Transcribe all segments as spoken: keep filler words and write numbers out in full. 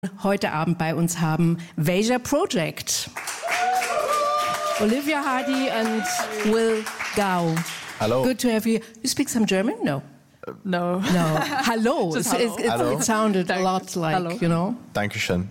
heute Abend bei uns haben Veja Project. Olivia Hardy and Will Gao. Hello. Good to have you. You speak some German? No. No. No. Hello. Just It's- hello. it's- Hello. It sounded a lot like, Hello. you know. Dankeschön.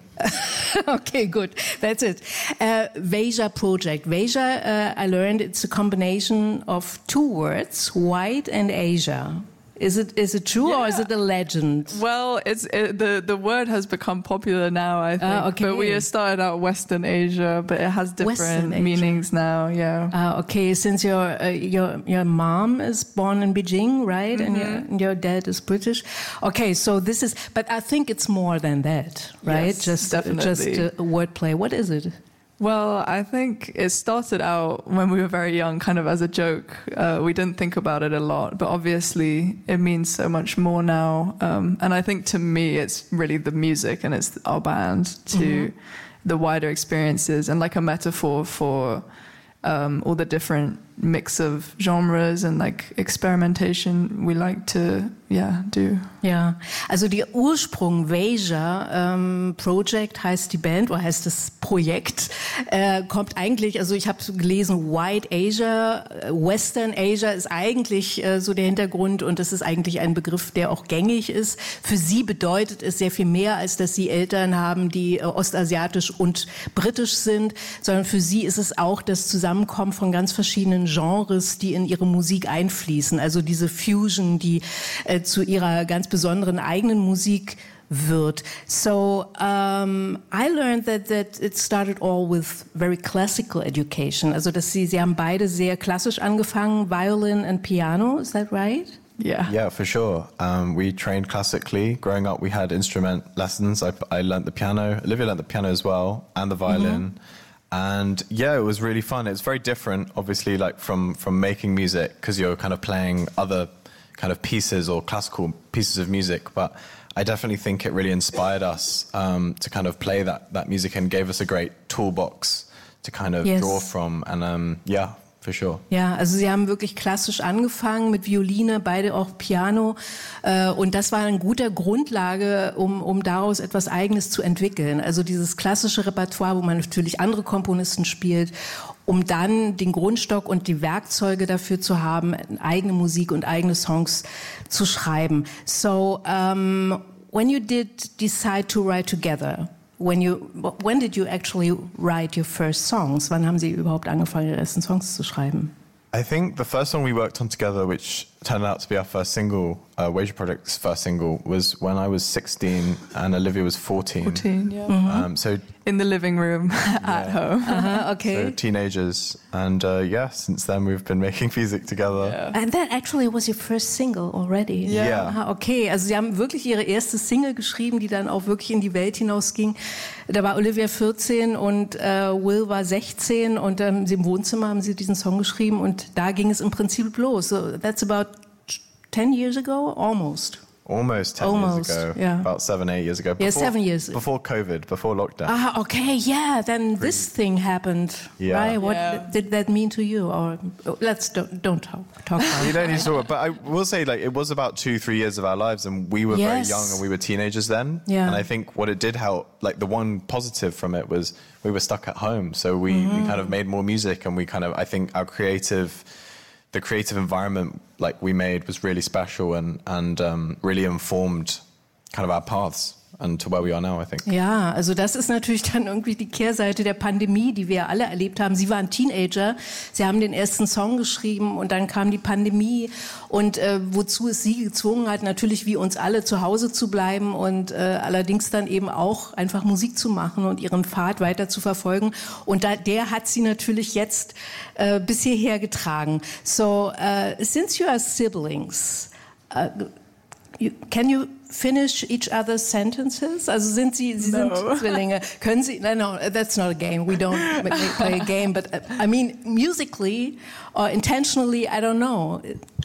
Okay, good. That's it. Uh, Veja Project. Veja, uh, I learned it's a combination of two words, white and Asia. Is it is it true or is Yeah. it a legend? Well, it's it, the the word has become popular now, I think. Ah, okay. But we started out Western Asia, but it has Western different Asia. meanings now. Yeah. Uh, okay, since your uh, your your mom is born in Beijing, right, and, your, and your dad is British. Okay, so this is, but I think it's more than that, right? Yes, just definitely. just a wordplay. What is it? Well, I think it started out when we were very young, kind of as a joke. Uh, we didn't think about it a lot, but obviously it means so much more now. Um, and I think to me, it's really the music and it's our band to Mm-hmm. the wider experiences and like a metaphor for um, all the different mix of genres and like experimentation we like to, yeah, do. Ja, also der Ursprung Veja ähm, Project heißt die Band oder heißt das Projekt, äh, kommt eigentlich, also ich habe gelesen, White Asia, äh, Western Asia ist eigentlich äh, so der Hintergrund und das ist eigentlich ein Begriff, der auch gängig ist. Für sie bedeutet es sehr viel mehr, als dass sie Eltern haben, die äh, ostasiatisch und britisch sind, sondern für sie ist es auch das Zusammenkommen von ganz verschiedenen Genres, die in ihre Musik einfließen. Also diese Fusion, die äh, zu ihrer ganz besonderen eigenen Musik wird. So um, I learned that that it started all with very classical education. Also dass sie sie haben beide sehr klassisch angefangen, Violin and Piano. Is that right? Yeah. Yeah, for sure. Um, we trained classically. Growing up, we had instrument lessons. I, I learnt the piano. Olivia learnt the piano as well, and the violin. Mm-hmm. And yeah, it was really fun. It's very different, obviously, like from, from making music, because you're kind of playing other kind of pieces or classical pieces of music. But I definitely think it really inspired us um, to kind of play that, that music and gave us a great toolbox to kind of Yes. draw from. And um, yeah, for sure. Ja, also sie haben wirklich klassisch angefangen mit Violine, beide auch Piano. Äh, und das war eine gute Grundlage, um, um daraus etwas Eigenes zu entwickeln. Also dieses klassische Repertoire, wo man natürlich andere Komponisten spielt, um dann den Grundstock und die Werkzeuge dafür zu haben, eigene Musik und eigene Songs zu schreiben. So, um, when you did decide to write together, When you, when did you actually write your first songs? Wann haben Sie überhaupt angefangen, Ihre ersten Songs zu schreiben? I think the first song we worked on together, which turned out to be our first single, uh, Veja Project's first single, was when I was sixteen and Olivia was fourteen. fourteen, yeah. Um, so, In the living room at home. Aha, okay. so teenagers. And uh, yeah, since then we've been making music together. Yeah. And that actually was your first single already. Yeah. Yeah. Aha, okay, also Sie haben wirklich Ihre erste Single geschrieben, die dann auch wirklich in die Welt hinausging. Da war Olivia vierzehn und äh, Will war sechzehn und ähm, im Wohnzimmer haben Sie diesen Song geschrieben und da ging es im Prinzip los. So that's about ten years ago, almost. Almost ten Almost, years ago. yeah. About seven, eight years ago. Yeah, seven years. Before COVID, before lockdown. Ah, okay, yeah. Then this thing happened, Yeah. right? What Yeah. did that mean to you? Or let's don't don't talk talk about You it. don't need to talk about, but I will say, like, it was about two, three years of our lives, and we were very Yes. young, and we were teenagers then. Yeah. And I think what it did help, like, the one positive from it was we were stuck at home, so we, Mm-hmm. we kind of made more music, and we kind of, I think, our creative, the creative environment, like, we made was really special and and um, really informed, kind of our paths. And to where we are now, I think. Ja, also das ist natürlich dann irgendwie die Kehrseite der Pandemie, die wir alle erlebt haben. Sie waren Teenager, Sie haben den ersten Song geschrieben und dann kam die Pandemie und äh, wozu es Sie gezwungen hat, natürlich wie uns alle zu Hause zu bleiben und äh, allerdings dann eben auch einfach Musik zu machen und ihren Pfad weiter zu verfolgen. Und da, der hat Sie natürlich jetzt äh, bis hierher getragen. So, uh, since you are siblings, uh, you, can you finish each other's sentences? Also sind Sie, Sie No. sind Zwillinge. Können Sie, no, no, that's not a game. We don't play a game. But uh, I mean, musically or intentionally, I don't know.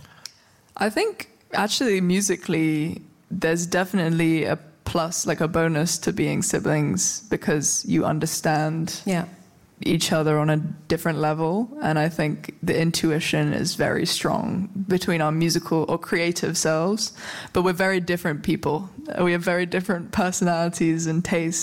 I think actually musically, there's definitely a plus, like a bonus to being siblings because you understand Yeah. each other on a different level. And I think the intuition is very strong between our musical or creative selves. But we're very different people. We have very different personalities and tastes.